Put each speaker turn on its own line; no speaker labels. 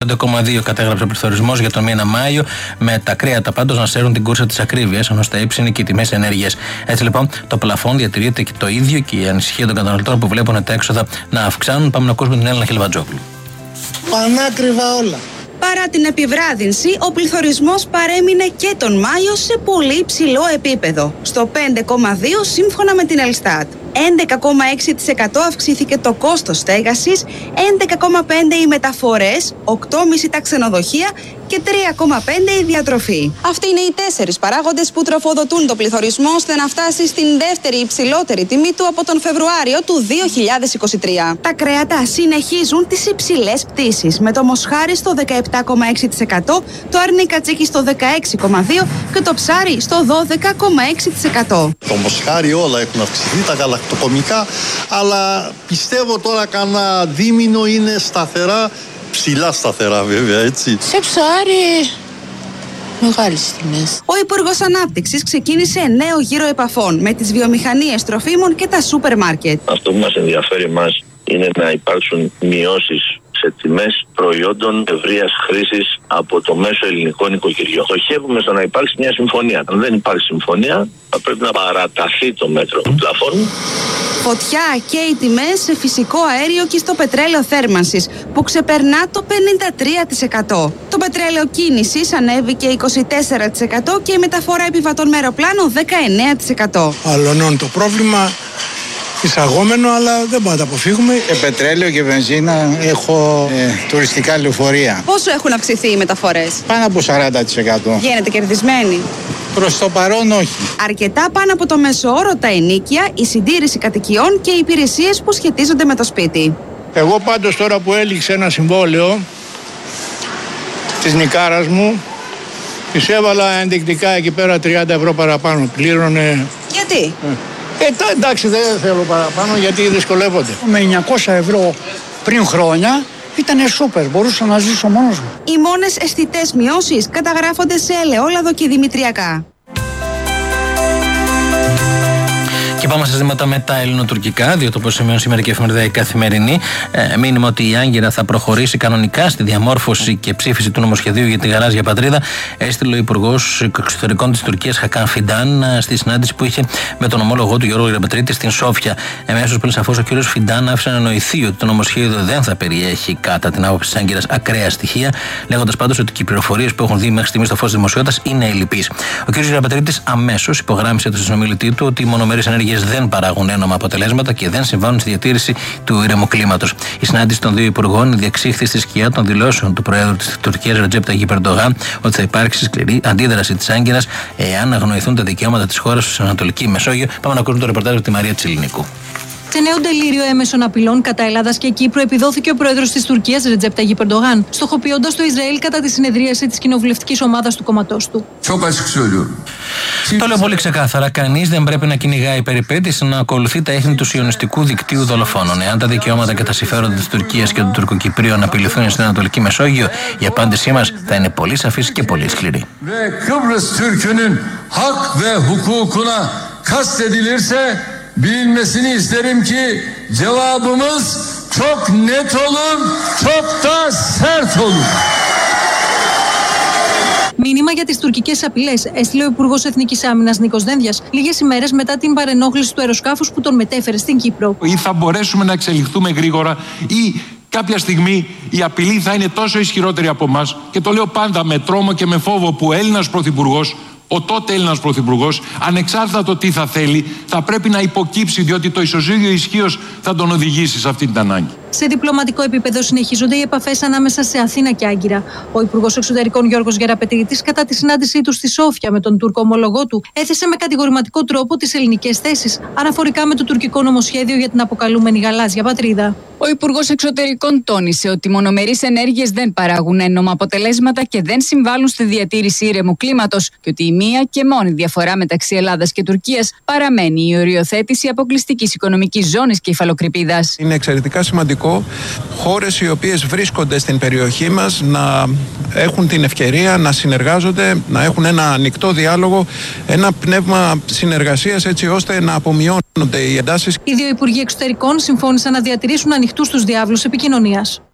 5,2 κατέγραψε ο πληθωρισμός για τον μήνα Μάιο, με τα κρέατα πάντως να σέρουν την κούρσα της ακρίβειας, ενώ στα ύψη είναι και οι τιμές ενέργειας. Έτσι λοιπόν το πλαφόν διατηρείται και το ίδιο και η ανησυχία των καταναλωτών που βλέπουν τα έξοδα να αυξάνουν. Πάμε να ακούσουμε την Έλληνα Χιλβατζόπουλου.
Πανάκριβα όλα.
Παρά την επιβράδυνση, ο πληθωρισμός παρέμεινε και τον Μάιο σε πολύ υψηλό επίπεδο, στο 5,2 σύμφωνα με την Ελστάτ. 11,6% αυξήθηκε το κόστος στέγασης, 11,5% οι μεταφορές, 8,5% τα ξενοδοχεία και 3,5% η διατροφή. Αυτοί είναι οι 4 παράγοντες που τροφοδοτούν το πληθωρισμό ώστε να φτάσει στην δεύτερη υψηλότερη τιμή του από τον Φεβρουάριο του 2023. Τα κρέατα συνεχίζουν τις υψηλές πτήσεις, με το μοσχάρι στο 17,6%, το αρνί κατσίκι στο 16,2% και το ψάρι στο 12,6%.
Το μοσχάρι όλα έχουν αυξηθεί, τα γαλακτοκομικά, αλλά πιστεύω τώρα κανένα δίμηνο είναι σταθερά, ψηλά σταθερά βέβαια, έτσι.
Σε ψάρι, μεγάλες τιμές.
Ο Υπουργός Ανάπτυξης ξεκίνησε νέο γύρο επαφών με τις βιομηχανίες τροφίμων και τα σούπερ μάρκετ.
Αυτό που μας ενδιαφέρει εμάς είναι να υπάρξουν μειώσεις σε τιμές προϊόντων ευρείας χρήσης από το μέσο ελληνικό νοικοκυριό. Στοχεύουμε στο να υπάρξει μια συμφωνία. Αν δεν υπάρχει συμφωνία, θα πρέπει να παραταθεί το μέτρο του πλαφών.
Φωτιά και οι τιμές σε φυσικό αέριο και στο πετρέλαιο θέρμανσης, που ξεπερνά το 53%. Το πετρέλαιο κίνησης ανέβηκε 24% και η μεταφορά επιβατών με αεροπλάνο 19%.
Αλωνών το πρόβλημα εισαγόμενο, αλλά δεν μπορούμε να τα αποφύγουμε.
Πετρέλαιο και βενζίνα, έχω τουριστικά λεωφορεία.
Πόσο έχουν αυξηθεί οι μεταφορές?
Πάνω από 40%.
Γίνετε κερδισμένοι?
Προς το παρόν όχι.
Αρκετά πάνω από το μέσο όρο τα ενοίκια, η συντήρηση κατοικιών και οι υπηρεσίες που σχετίζονται με το σπίτι.
Εγώ πάντως τώρα που έληξε ένα συμβόλαιο της νοικάρας μου, της έβαλα ενδεικτικά εκεί πέρα 30 ευρώ παραπάνω. Πλήρωνε.
Γιατί?
Εντάξει, δεν θέλω παραπάνω γιατί δυσκολεύονται.
Με 900 ευρώ πριν χρόνια ήτανε σούπερ, μπορούσα να ζήσω μόνος μου.
Οι μόνες αισθητές μειώσεις καταγράφονται σε ελαιόλαδο και δημητριακά.
Και πάμε σε ζητήματα με τα ελληνοτουρκικά, διότι όπως σημειώνει σήμερα και η εφημερίδα η Καθημερινή, μήνυμα ότι η Άγκυρα θα προχωρήσει κανονικά στη διαμόρφωση και ψήφιση του νομοσχεδίου για τη γαλάζια πατρίδα, έστειλε ο Υπουργός Εξωτερικών της Τουρκίας Χακάν Φιντάν στη συνάντηση που είχε με τον ομόλογό του Γιώργο Γεραπετρίτη στην Σόφια. Εμέσως πριν σαφώς ο κ. Φιντάν άφησε να εννοηθεί ότι το νομοσχέδιο δεν θα περιέχει, κατά την άποψη της Άγκυρας, ακραία στοιχεία, λέγοντας πάντως ότι οι πληροφορίες που έχουν δει μέχρι στιγμής στο φως της δημοσιότητας είναι ελλειπείς. Ο κ. Γεραπετρίτης αμέσως υπογράμμισε το συνομιλητή του ότι οι μονομερείς ενέργειες δεν παράγουν ένομα αποτελέσματα και δεν συμβάλλουν στη διατήρηση του ηρεμοκλίματος. Η συνάντηση των δύο υπουργών διεξήχθη στη σκιά των δηλώσεων του Προέδρου της Τουρκίας Ρετζέπ Ταγιπ Ερντογάν ότι θα υπάρξει σκληρή αντίδραση της Άγκυρας εάν αγνοηθούν τα δικαιώματα της χώρας στην Ανατολική Μεσόγειο. Πάμε να ακούσουμε το ρεπορτάζ από τη Μαρία Τσιλινίκου.
Σε νέο τελείριο έμεσων απειλών κατά Ελλάδας και Κύπρου επιδόθηκε ο πρόεδρος της Τουρκίας Ρετζέπ Ταγιπ Ερντογάν, στοχοποιώντας το Ισραήλ κατά τη συνεδρίαση της κοινοβουλευτικής ομάδας του κόμματός του.
Το λέω πολύ ξεκάθαρα. Κανείς δεν πρέπει να κυνηγάει περιπέτειες να ακολουθεί τα ίχνη του σιωνιστικού δικτύου δολοφόνων. Εάν τα δικαιώματα και τα συμφέροντα της Τουρκίας και των Τουρκοκυπρίων απειληθούν στην Ανατολική Μεσόγειο, η απάντησή μας θα είναι πολύ σαφής και πολύ σκληρή.
Bilmesini isterim ki cevabımız çok net olur, çok da sert olur.
Μήνυμα για τις τουρκικές απειλές έστειλε ο Υπουργός Εθνικής Άμυνας Νίκος Δένδιας λίγες ημέρες μετά την παρενόχληση του αεροσκάφους που τον μετέφερε στην Κύπρο.
Ή θα μπορέσουμε να εξελιχθούμε γρήγορα ή κάποια στιγμή η απειλή θα είναι τόσο ισχυρότερη από εμάς, και το λέω πάντα με τρόμο και με φόβο, που ο Έλληνας Πρωθυπουργός, ο τότε Έλληνας Πρωθυπουργός, ανεξάρτητα το τι θα θέλει, θα πρέπει να υποκύψει, διότι το ισοζύγιο ισχύως θα τον οδηγήσει σε αυτή την ανάγκη.
Σε διπλωματικό επίπεδο συνεχίζονται οι επαφές ανάμεσα σε Αθήνα και Άγκυρα. Ο Υπουργός Εξωτερικών Γιώργος Γεραπετρίτης, κατά τη συνάντησή του στη Σόφια με τον Τούρκο ομολογό του, έθεσε με κατηγορηματικό τρόπο τις ελληνικές θέσεις αναφορικά με το τουρκικό νομοσχέδιο για την αποκαλούμενη γαλάζια πατρίδα.
Ο Υπουργός Εξωτερικών τόνισε ότι οι μονομερείς ενέργειες δεν παράγουν ένομα αποτελέσματα και δεν συμβάλλουν στη διατήρηση ήρεμου κλίματος, και ότι η μία και μόνη διαφορά μεταξύ Ελλάδας και Τουρκίας παραμένει η οριοθέτηση αποκλειστικής οικονομικής ζώνης κεφαλοκρηπίδας.
Είναι εξαιρετικά σημαντικό χώρες οι οποίες βρίσκονται στην περιοχή μας να έχουν την ευκαιρία να συνεργάζονται, να έχουν ένα ανοιχτό διάλογο, ένα πνεύμα συνεργασίας, έτσι ώστε να απομειώνονται οι εντάσεις.
Οι δύο Υπουργοί Εξωτερικών συμφώνησαν να διατηρήσουν ανοιχτούς τους διάβλους επικοινωνίας.